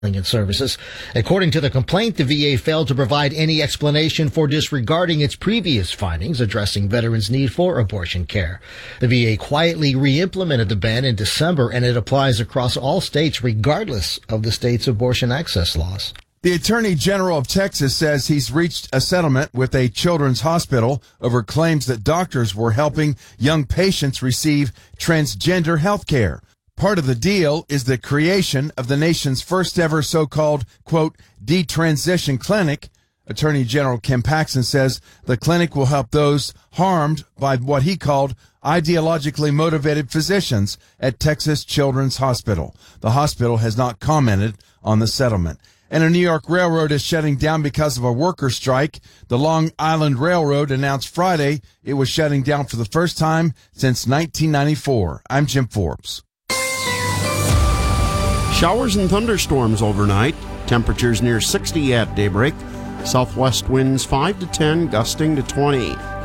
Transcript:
and services. According to the complaint, the VA failed to provide any explanation for disregarding its previous findings addressing veterans' need for abortion care. The VA quietly re-implemented the ban in December, and it applies across all states regardless of the state's abortion access laws. The Attorney General of Texas says he's reached a settlement with a children's hospital over claims that doctors were helping young patients receive transgender health care. Part of the deal is the creation of the nation's first ever so-called, quote, detransition clinic. Attorney General Ken Paxton says the clinic will help those harmed by what he called ideologically motivated physicians at Texas Children's Hospital. The hospital has not commented on the settlement. And a New York railroad is shutting down because of a worker strike. The Long Island Railroad announced Friday it was shutting down for the first time since 1994. I'm Jim Forbes. Showers and thunderstorms overnight. Temperatures near 60 at daybreak. Southwest winds 5 to 10, gusting to 20.